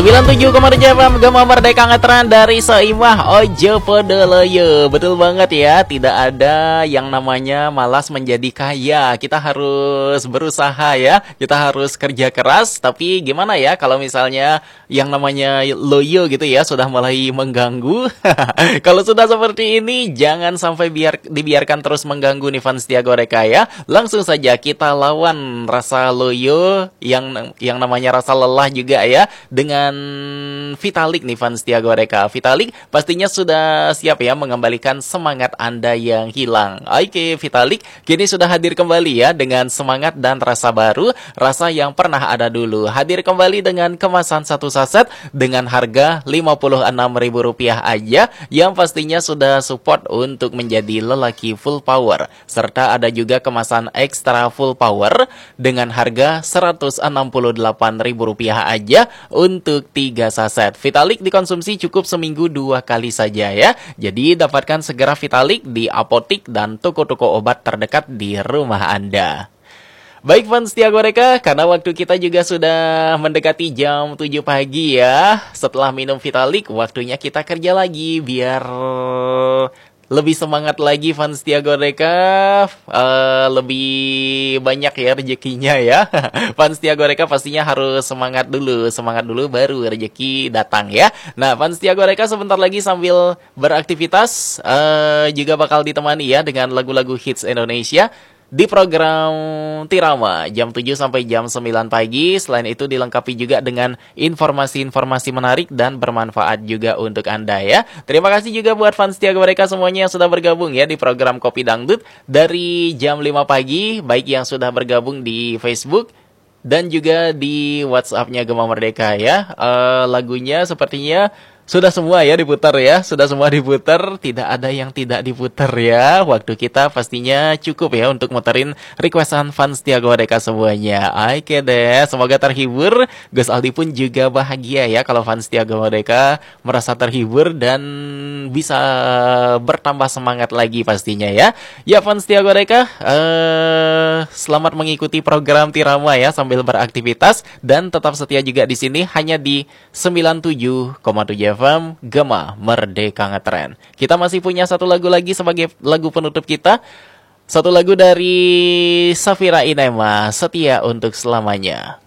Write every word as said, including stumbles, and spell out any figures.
sembilan puluh tujuh koma tujuh F M Gema Merdeka Ngetren dari Soimah Ojo Podoleyo. Betul banget ya, tidak ada yang namanya malas menjadi kaya. Kita harus berusaha ya, kita harus kerja keras. Tapi gimana ya kalau misalnya yang namanya loyo gitu ya sudah mulai mengganggu. Kalau sudah seperti ini jangan sampai biar dibiarkan terus mengganggu nih fans Setia Goreka ya. Langsung saja kita lawan rasa loyo yang yang namanya rasa lelah juga ya dengan Vitalik nih fans Setia Goreka. Vitalik pastinya sudah siap ya mengembalikan semangat Anda yang hilang. Oke, Vitalik kini sudah hadir kembali ya dengan semangat dan rasa baru, rasa yang pernah ada dulu. Hadir kembali dengan kemasan satu saset dengan harga lima puluh enam ribu rupiah aja yang pastinya sudah support untuk menjadi lelaki full power. Serta ada juga kemasan ekstra full power dengan harga seratus enam puluh delapan ribu rupiah aja untuk tiga saset. Vitalik dikonsumsi cukup seminggu dua kali saja ya. Jadi dapatkan segera Vitalik di apotik dan toko-toko obat terdekat di rumah Anda. Baik fans Setia Goreka, karena waktu kita juga sudah mendekati jam tujuh pagi ya. Setelah minum Vitalik, waktunya kita kerja lagi biar lebih semangat lagi fans Setia Goreka, uh, lebih banyak ya rezekinya ya. Fans Setia Goreka pastinya harus semangat dulu, semangat dulu baru rezeki datang ya. Nah fans Setia Goreka sebentar lagi sambil beraktivitas uh, juga bakal ditemani ya dengan lagu-lagu hits Indonesia di program Tirama jam tujuh sampai jam sembilan pagi. Selain itu dilengkapi juga dengan informasi-informasi menarik dan bermanfaat juga untuk Anda ya. Terima kasih juga buat fans Setia Goreka semuanya yang sudah bergabung ya di program Kopi Dangdut dari jam lima pagi, baik yang sudah bergabung di Facebook dan juga di WhatsApp-nya Gema Merdeka ya. Uh, lagunya sepertinya sudah semua ya diputar ya, sudah semua diputar, tidak ada yang tidak diputar ya. Waktu kita pastinya cukup ya untuk muterin requestan fans Setia Goreka semuanya. Oke deh, semoga terhibur. Gus Aldi pun juga bahagia ya kalau fans Setia Goreka merasa terhibur dan bisa bertambah semangat lagi pastinya ya. Ya fans Setia Goreka, eh, selamat mengikuti program Tirama ya sambil beraktivitas dan tetap setia juga di sini hanya di sembilan puluh tujuh koma tujuh F M Gema Merdeka Ngetren. Kita masih punya satu lagu lagi sebagai lagu penutup kita. Satu lagu dari Safira Inema, Setia Untuk Selamanya.